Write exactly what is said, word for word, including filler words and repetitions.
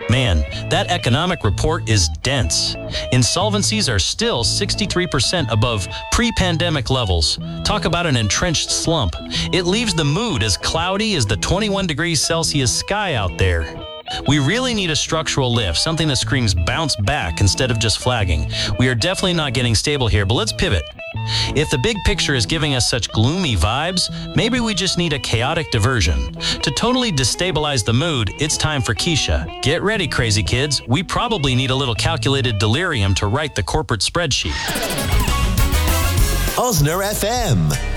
Man, that economic report is dense. Insolvencies are still sixty-three percent above pre-pandemic levels. Talk about an entrenched slump. It leaves the mood as cloudy as the twenty-one degrees Celsius sky out there. We really need a structural lift, something that screams bounce back instead of just flagging. We are definitely not getting stable here, but let's pivot. If the big picture is giving us such gloomy vibes, maybe we just need a chaotic diversion. To totally destabilize the mood, it's time for Keisha. Get ready, crazy kids. We probably need a little calculated delirium to write the corporate spreadsheet. Osner F M.